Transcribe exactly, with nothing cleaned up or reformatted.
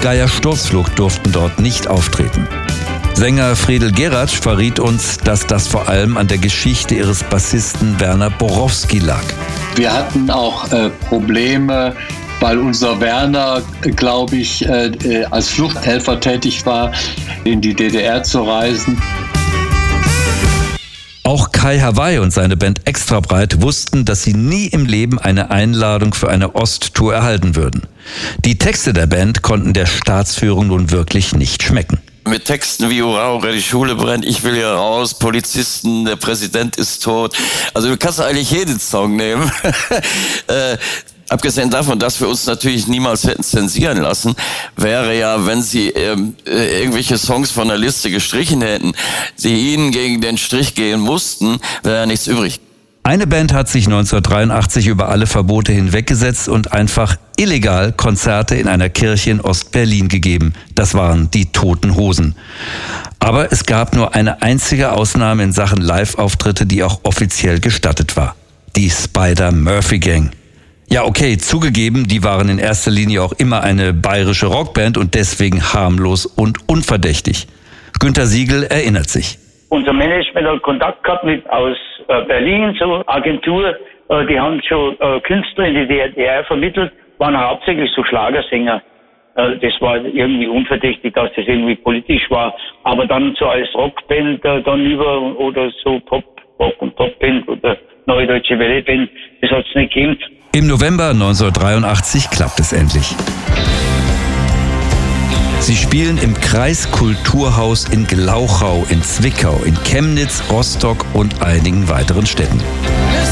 Geier Sturzflug durften dort nicht auftreten. Sänger Friedel Geratsch verriet uns, dass das vor allem an der Geschichte ihres Bassisten Werner Borowski lag. Wir hatten auch äh, Probleme, weil unser Werner, glaube ich, äh, als Fluchthelfer tätig war, in die D D R zu reisen. Auch Kai Hawaii und seine Band Extrabreit wussten, dass sie nie im Leben eine Einladung für eine Osttour erhalten würden. Die Texte der Band konnten der Staatsführung nun wirklich nicht schmecken. Mit Texten wie Hurra, die Schule brennt, ich will hier raus, Polizisten, der Präsident ist tot. Also du kannst eigentlich jeden Song nehmen. äh, Abgesehen davon, dass wir uns natürlich niemals hätten zensieren lassen, wäre ja, wenn sie ähm, äh, irgendwelche Songs von der Liste gestrichen hätten, die ihnen gegen den Strich gehen mussten, wäre ja nichts übrig. Eine Band hat sich neunzehnhundertdreiundachtzig über alle Verbote hinweggesetzt und einfach illegal Konzerte in einer Kirche in Ostberlin gegeben. Das waren die Toten Hosen. Aber es gab nur eine einzige Ausnahme in Sachen Live-Auftritte, die auch offiziell gestattet war. Die Spider-Murphy-Gang. Ja, okay, zugegeben, die waren in erster Linie auch immer eine bayerische Rockband und deswegen harmlos und unverdächtig. Günter Siegel erinnert sich. Unser Management hat Kontakt gehabt mit aus äh, Berlin zur Agentur. Äh, die haben schon äh, Künstler in die D D R vermittelt, waren hauptsächlich so Schlagersänger. Äh, das war irgendwie unverdächtig, dass das irgendwie politisch war. Aber dann so als Rockband äh, dann über oder so Pop, Rock und Popband oder Neue Deutsche Welle Band, das hat es nicht gegeben. Im November neunzehnhundertdreiundachtzig klappt es endlich. Sie spielen im Kreiskulturhaus in Glauchau, in Zwickau, in Chemnitz, Rostock und einigen weiteren Städten.